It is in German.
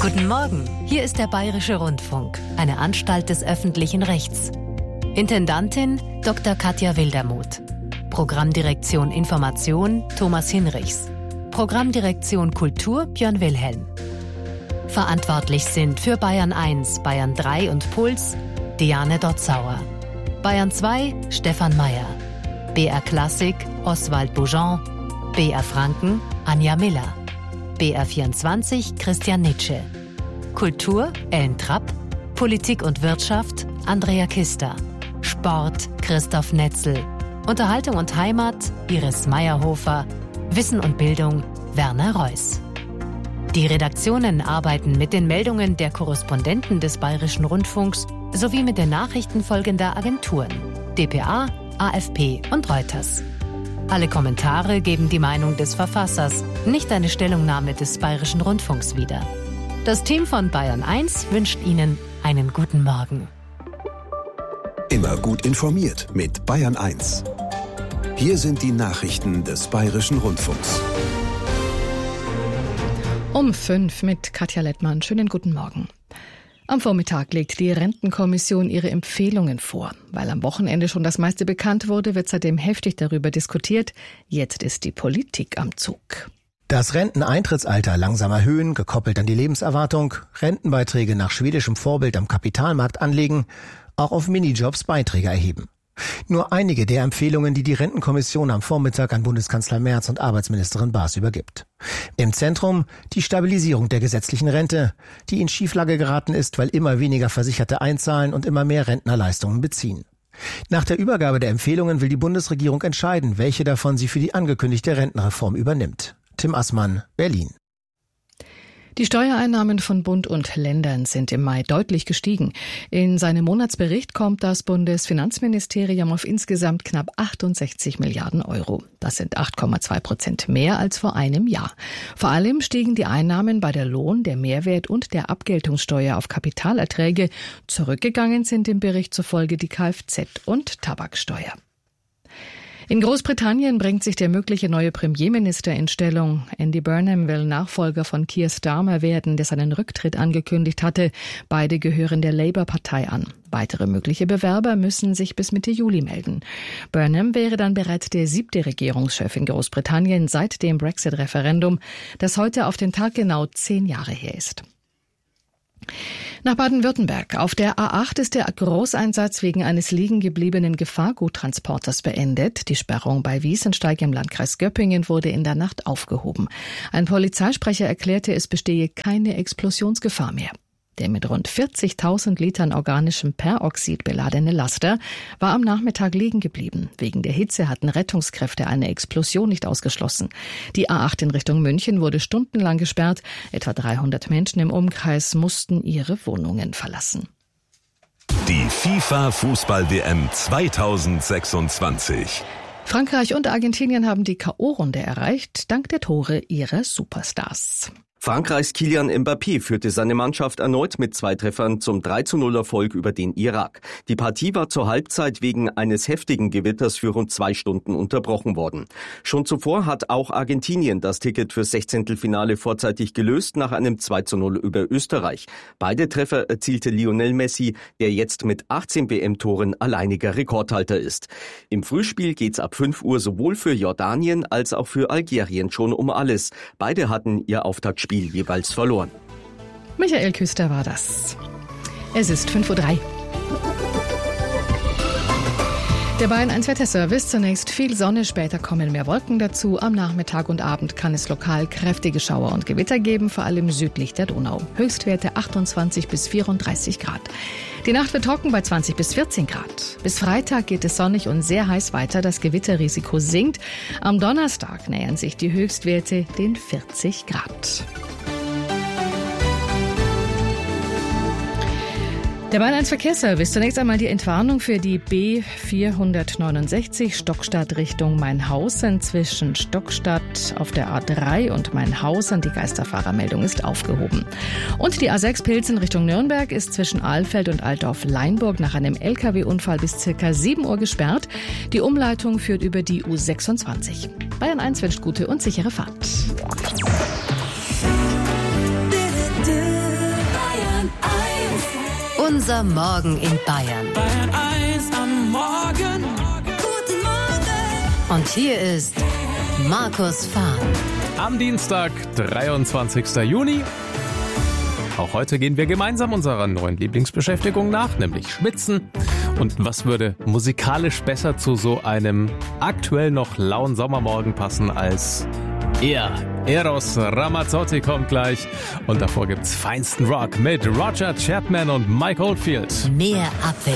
Guten Morgen, hier ist der Bayerische Rundfunk, eine Anstalt des öffentlichen Rechts. Intendantin Dr. Katja Wildermuth. Programmdirektion Information Thomas Hinrichs. Programmdirektion Kultur Björn Wilhelm. Verantwortlich sind für Bayern 1, Bayern 3 und Puls Diane Dotzauer. Bayern 2 Stefan Mayer. BR Klassik Oswald Boujon. BR Franken Anja Miller. BR 24 Christian Nitsche. Kultur Ellen Trapp. Politik und Wirtschaft Andrea Kister. Sport Christoph Netzel. Unterhaltung und Heimat Iris Meyerhofer. Wissen und Bildung Werner Reuss. Die Redaktionen arbeiten mit den Meldungen der Korrespondenten des Bayerischen Rundfunks sowie mit den Nachrichten folgender Agenturen: dpa, AFP und Reuters. Alle Kommentare geben die Meinung des Verfassers, nicht eine Stellungnahme des Bayerischen Rundfunks wieder. Das Team von Bayern 1 wünscht Ihnen einen guten Morgen. Immer gut informiert mit Bayern 1. Hier sind die Nachrichten des Bayerischen Rundfunks. Um 5 mit Katja Lettmann. Schönen guten Morgen. Am Vormittag legt die Rentenkommission ihre Empfehlungen vor. Weil am Wochenende schon das meiste bekannt wurde, wird seitdem heftig darüber diskutiert. Jetzt ist die Politik am Zug. Das Renteneintrittsalter langsam erhöhen, gekoppelt an die Lebenserwartung, Rentenbeiträge nach schwedischem Vorbild am Kapitalmarkt anlegen, auch auf Minijobs Beiträge erheben. Nur einige der Empfehlungen, die die Rentenkommission am Vormittag an Bundeskanzler Merz und Arbeitsministerin Baas übergibt. Im Zentrum die Stabilisierung der gesetzlichen Rente, die in Schieflage geraten ist, weil immer weniger Versicherte einzahlen und immer mehr Rentner Leistungen beziehen. Nach der Übergabe der Empfehlungen will die Bundesregierung entscheiden, welche davon sie für die angekündigte Rentenreform übernimmt. Tim Assmann, Berlin. Die Steuereinnahmen von Bund und Ländern sind im Mai deutlich gestiegen. In seinem Monatsbericht kommt das Bundesfinanzministerium auf insgesamt knapp 68 Milliarden Euro. Das sind 8,2% mehr als vor einem Jahr. Vor allem stiegen die Einnahmen bei der Lohn-, der Mehrwert- und der Abgeltungssteuer auf Kapitalerträge. Zurückgegangen sind dem Bericht zufolge die Kfz- und Tabaksteuer. In Großbritannien bringt sich der mögliche neue Premierminister in Stellung. Andy Burnham will Nachfolger von Keir Starmer werden, der seinen Rücktritt angekündigt hatte. Beide gehören der Labour-Partei an. Weitere mögliche Bewerber müssen sich bis Mitte Juli melden. Burnham wäre dann bereits der 7. Regierungschef in Großbritannien seit dem Brexit-Referendum, das heute auf den Tag genau 10 Jahre her ist. Nach Baden-Württemberg. Auf der A8 ist der Großeinsatz wegen eines liegen gebliebenen Gefahrguttransporters beendet. Die Sperrung bei Wiesensteig im Landkreis Göppingen wurde in der Nacht aufgehoben. Ein Polizeisprecher erklärte, es bestehe keine Explosionsgefahr mehr. Der mit rund 40.000 Litern organischem Peroxid beladene Laster war am Nachmittag liegen geblieben. Wegen der Hitze hatten Rettungskräfte eine Explosion nicht ausgeschlossen. Die A8 in Richtung München wurde stundenlang gesperrt. Etwa 300 Menschen im Umkreis mussten ihre Wohnungen verlassen. Die FIFA-Fußball-WM 2026. Frankreich und Argentinien haben die K.O.-Runde erreicht, dank der Tore ihrer Superstars. Frankreichs Kylian Mbappé führte seine Mannschaft erneut mit 2 Treffern zum 3:0-Erfolg über den Irak. Die Partie war zur Halbzeit wegen eines heftigen Gewitters für rund 2 Stunden unterbrochen worden. Schon zuvor hat auch Argentinien das Ticket fürs Sechzehntelfinale vorzeitig gelöst nach einem 2:0 über Österreich. Beide Treffer erzielte Lionel Messi, der jetzt mit 18 WM-Toren alleiniger Rekordhalter ist. Im Frühspiel geht's ab 5 Uhr sowohl für Jordanien als auch für Algerien schon um alles. Beide hatten ihr Auftaktspiel jeweils verloren. Michael Küster war das. Es ist 5:03 Uhr. Der Bayern 1 Wetterservice. Zunächst viel Sonne, später kommen mehr Wolken dazu. Am Nachmittag und Abend kann es lokal kräftige Schauer und Gewitter geben, vor allem südlich der Donau. Höchstwerte 28 bis 34 Grad. Die Nacht wird trocken bei 20 bis 14 Grad. Bis Freitag geht es sonnig und sehr heiß weiter. Das Gewitterrisiko sinkt. Am Donnerstag nähern sich die Höchstwerte den 40 Grad. Der Bayern 1 Verkehrsservice. Zunächst einmal die Entwarnung für die B469 Stockstadt Richtung Mainhausen zwischen Stockstadt auf der A3 und Mainhausen. Die Geisterfahrermeldung ist aufgehoben. Und die A6 Pilsen Richtung Nürnberg ist zwischen Ahlfeld und Altdorf-Leinburg nach einem LKW-Unfall bis ca. 7 Uhr gesperrt. Die Umleitung führt über die U26. Bayern 1 wünscht gute und sichere Fahrt. Unser Morgen in Bayern. Bayern 1 am Morgen. Guten Morgen. Und hier ist Markus Fahr. Am Dienstag, 23. Juni. Auch heute gehen wir gemeinsam unserer neuen Lieblingsbeschäftigung nach, nämlich Schwitzen. Und was würde musikalisch besser zu so einem aktuell noch lauen Sommermorgen passen als er? Eros Ramazzotti kommt gleich. Und davor gibt's feinsten Rock mit Roger Chapman und Mike Oldfield. Mehr Abwechslung.